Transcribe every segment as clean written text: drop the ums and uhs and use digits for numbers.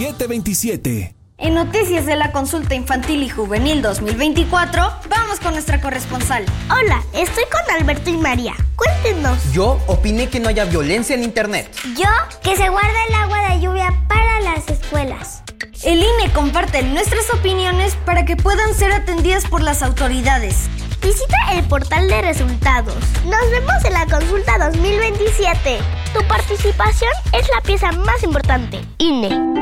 727. En noticias de la consulta infantil y juvenil 2024, vamos con nuestra corresponsal. Hola, estoy con Alberto y María. Cuéntenos. Yo opiné que no haya violencia en internet. Yo, que se guarda el agua de lluvia para las escuelas. El INE comparte nuestras opiniones para que puedan ser atendidas por las autoridades. Visita el portal de resultados. Nos vemos en la consulta 2027. Tu participación es la pieza más importante. INE.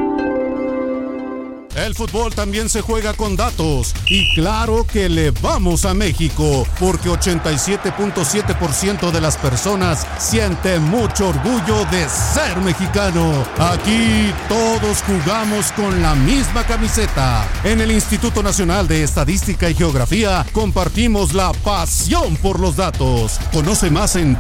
El fútbol también se juega con datos y claro que le vamos a México porque 87.7% de las personas sienten mucho orgullo de ser mexicano. Aquí todos jugamos con la misma camiseta. En el Instituto Nacional de Estadística y Geografía compartimos la pasión por los datos. Conoce más en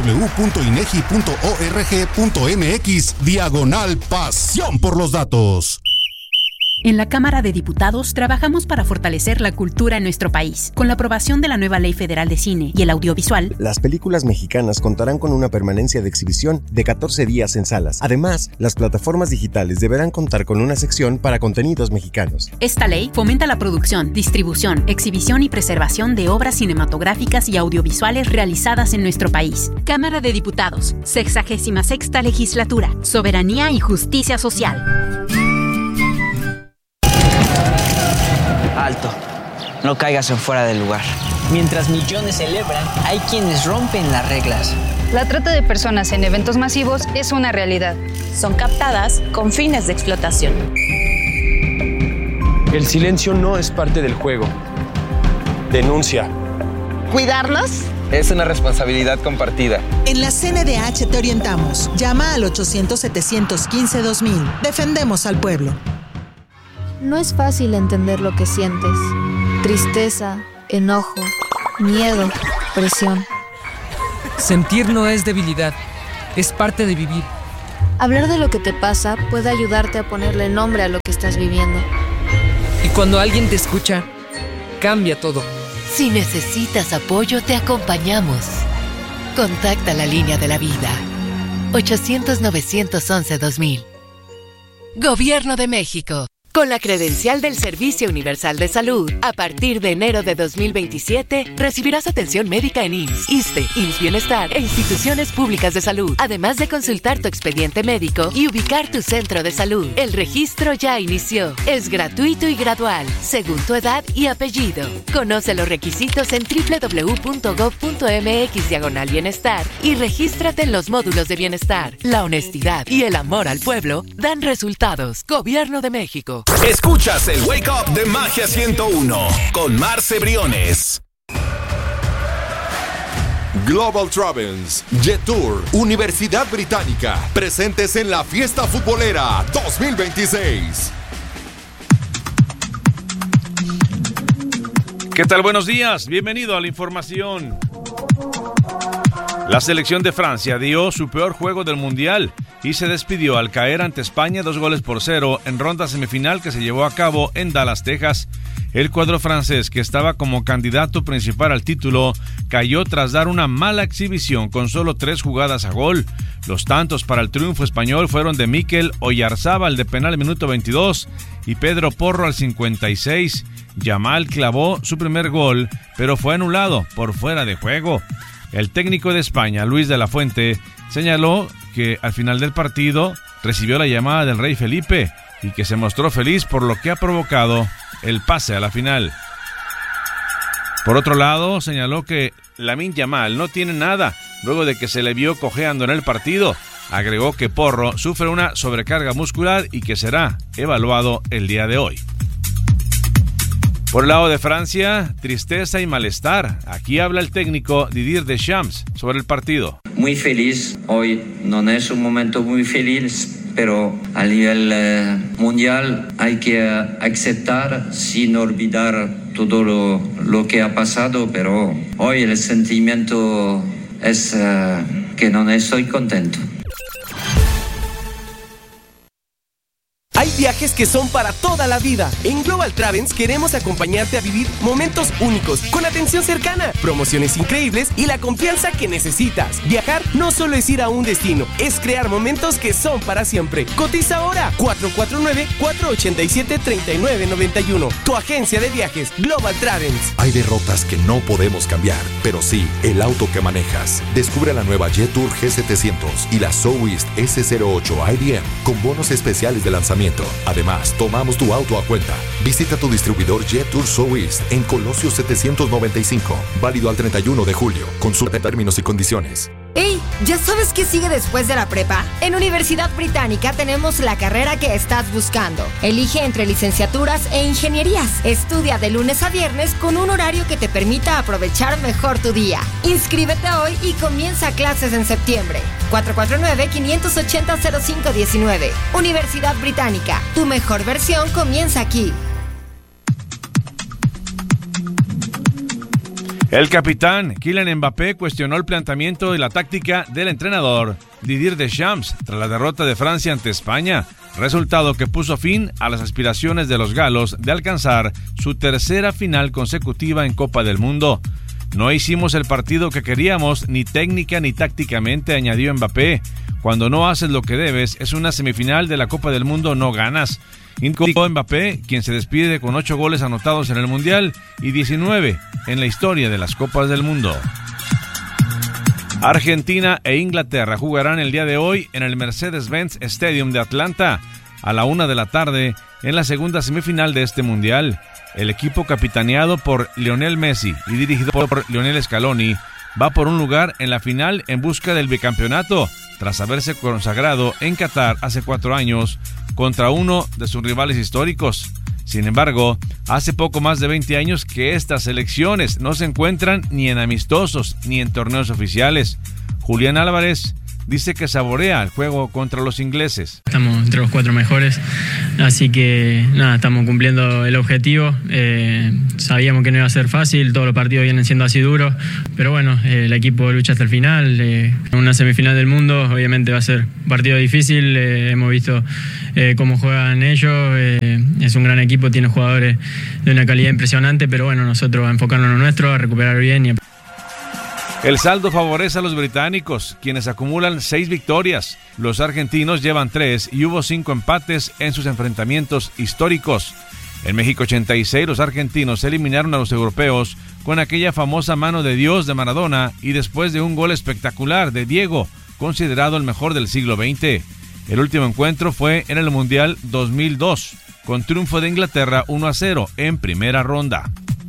www.inegi.org.mx/pasión por los datos. En la Cámara de Diputados trabajamos para fortalecer la cultura en nuestro país. Con la aprobación de la nueva Ley Federal de Cine y el Audiovisual, las películas mexicanas contarán con una permanencia de exhibición de 14 días en salas. Además, las plataformas digitales deberán contar con una sección para contenidos mexicanos. Esta ley fomenta la producción, distribución, exhibición y preservación de obras cinematográficas y audiovisuales realizadas en nuestro país. Cámara de Diputados, 66ª Legislatura, Soberanía y Justicia Social. Alto, no caigas en fuera del lugar. Mientras millones celebran, hay quienes rompen las reglas. La trata de personas en eventos masivos es una realidad. Son captadas con fines de explotación. El silencio no es parte del juego. Denuncia. ¿Cuidarnos? Es una responsabilidad compartida. En la CNDH te orientamos. Llama al 800-715-2000. Defendemos al pueblo. No es fácil entender lo que sientes. Tristeza, enojo, miedo, presión. Sentir no es debilidad, es parte de vivir. Hablar de lo que te pasa puede ayudarte a ponerle nombre a lo que estás viviendo. Y cuando alguien te escucha, cambia todo. Si necesitas apoyo, te acompañamos. Contacta la línea de la vida. 800-911-2000. Gobierno de México. Con la credencial del Servicio Universal de Salud, a partir de enero de 2027, recibirás atención médica en IMSS, ISSSTE, IMSS Bienestar e instituciones públicas de salud, además de consultar tu expediente médico y ubicar tu centro de salud. El registro ya inició. Es gratuito y gradual, según tu edad y apellido. Conoce los requisitos en www.gov.mx/bienestar y regístrate en los módulos de bienestar. La honestidad y el amor al pueblo dan resultados. Gobierno de México. Escuchas el Wake Up de Magia 101 con Marce Briones. Global Travels, Jet Tour, Universidad Británica, presentes en la Fiesta Futbolera 2026. ¿Qué tal? Buenos días, bienvenido a la información. La selección de Francia dio su peor juego del Mundial y se despidió al caer ante España 2-0 en ronda semifinal que se llevó a cabo en Dallas, Texas. El cuadro francés, que estaba como candidato principal al título, cayó tras dar una mala exhibición con solo 3 jugadas a gol. Los tantos para el triunfo español fueron de Mikel Oyarzábal de penal al minuto 22 y Pedro Porro al 56. Yamal clavó su primer gol, pero fue anulado por fuera de juego. El técnico de España, Luis de la Fuente, señaló que al final del partido recibió la llamada del rey Felipe y que se mostró feliz por lo que ha provocado el pase a la final. Por otro lado, señaló que Lamine Yamal no tiene nada luego de que se le vio cojeando en el partido. Agregó que Porro sufre una sobrecarga muscular y que será evaluado el día de hoy. Por el lado de Francia, tristeza y malestar. Aquí habla el técnico Didier Deschamps sobre el partido. Muy feliz. Hoy no es un momento muy feliz, pero a nivel mundial hay que aceptar sin olvidar todo lo que ha pasado, pero hoy el sentimiento es que no estoy contento. Hay viajes que son para toda la vida. En Global Travels queremos acompañarte a vivir momentos únicos, con atención cercana, promociones increíbles y la confianza que necesitas. Viajar no solo es ir a un destino, es crear momentos que son para siempre. Cotiza ahora 449-487-3991. Tu agencia de viajes Global Travels. Hay derrotas que no podemos cambiar, pero sí el auto que manejas. Descubre la nueva Jetour G700 y la Southeast S08 IDM con bonos especiales de lanzamiento. Además, tomamos tu auto a cuenta. Visita tu distribuidor Jetour Southeast en Colosio 795, válido al 31 de julio. Consulta términos y condiciones. ¡Ey! ¿Ya sabes qué sigue después de la prepa? En Universidad Británica tenemos la carrera que estás buscando. Elige entre licenciaturas e ingenierías. Estudia de lunes a viernes con un horario que te permita aprovechar mejor tu día. Inscríbete hoy y comienza clases en septiembre. 449-580-0519. Universidad Británica. Tu mejor versión comienza aquí. El capitán Kylian Mbappé cuestionó el planteamiento y la táctica del entrenador Didier Deschamps tras la derrota de Francia ante España, resultado que puso fin a las aspiraciones de los galos de alcanzar su tercera final consecutiva en Copa del Mundo. No hicimos el partido que queríamos, ni técnica ni tácticamente, añadió Mbappé. Cuando no haces lo que debes, es una semifinal de la Copa del Mundo, no ganas. Indicó Mbappé, quien se despide con 8 goles anotados en el Mundial y 19 en la historia de las Copas del Mundo. Argentina e Inglaterra jugarán el día de hoy en el Mercedes-Benz Stadium de Atlanta a la 1 de la tarde en la segunda semifinal de este Mundial. El equipo capitaneado por Lionel Messi y dirigido por Lionel Scaloni va por un lugar en la final en busca del bicampeonato, tras haberse consagrado en Qatar hace 4 años contra uno de sus rivales históricos. Sin embargo, hace poco más de 20 años que estas selecciones no se encuentran ni en amistosos ni en torneos oficiales. Julián Álvarez dice que saborea el juego contra los ingleses. Estamos entre los 4 mejores, así que nada, estamos cumpliendo el objetivo. Sabíamos que no iba a ser fácil, todos los partidos vienen siendo así duros, pero bueno, el equipo lucha hasta el final. En una semifinal del mundo obviamente va a ser un partido difícil, hemos visto cómo juegan ellos, es un gran equipo, tiene jugadores de una calidad impresionante, pero bueno, nosotros a enfocarnos en lo nuestro, a recuperar bien y El saldo favorece a los británicos, quienes acumulan 6 victorias. Los argentinos llevan 3 y hubo 5 empates en sus enfrentamientos históricos. En México 86, los argentinos eliminaron a los europeos con aquella famosa mano de Dios de Maradona y después de un gol espectacular de Diego, considerado el mejor del siglo XX. El último encuentro fue en el Mundial 2002, con triunfo de Inglaterra 1-0 en primera ronda.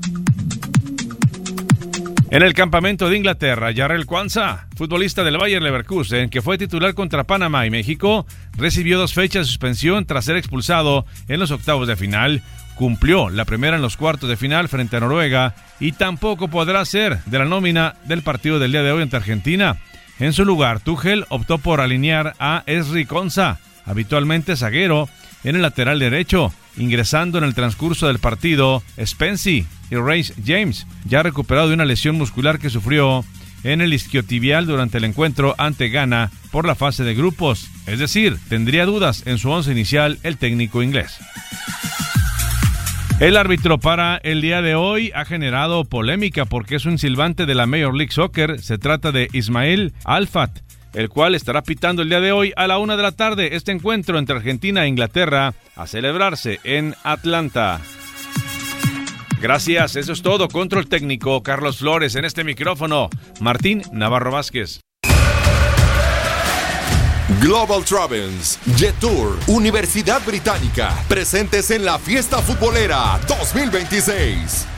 En el campamento de Inglaterra, Jarrell Quansah, futbolista del Bayer Leverkusen, que fue titular contra Panamá y México, recibió 2 fechas de suspensión tras ser expulsado en los octavos de final. Cumplió la primera en los cuartos de final frente a Noruega y tampoco podrá ser de la nómina del partido del día de hoy ante Argentina. En su lugar, Tuchel optó por alinear a Ezri Konsa, habitualmente zaguero, en el lateral derecho, ingresando en el transcurso del partido Spency y Reece James, ya recuperado de una lesión muscular que sufrió en el isquiotibial durante el encuentro ante Ghana por la fase de grupos. Es decir, tendría dudas en su once inicial el técnico inglés. El árbitro para el día de hoy ha generado polémica porque es un silbante de la Major League Soccer. Se trata de Ismael Alfat, el cual estará pitando el día de hoy a la 1 de la tarde este encuentro entre Argentina e Inglaterra a celebrarse en Atlanta. Gracias, eso es todo. Control técnico, Carlos Flores. En este micrófono, Martín Navarro Vázquez. Global Travels, Jetour, Universidad Británica, presentes en la Fiesta Futbolera 2026.